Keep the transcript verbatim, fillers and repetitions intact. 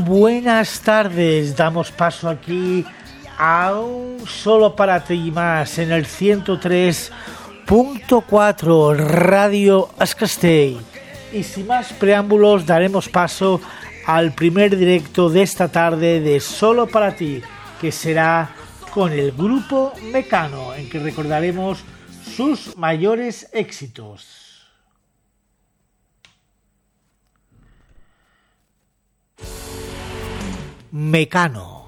buenas tardes. Damos paso aquí a un Solo para ti más en el ciento tres punto cuatro Radio Es Castell. Y sin más preámbulos daremos paso al primer directo de esta tarde de Solo para ti, que será con el grupo Mecano, en que recordaremos sus mayores éxitos. Mecano.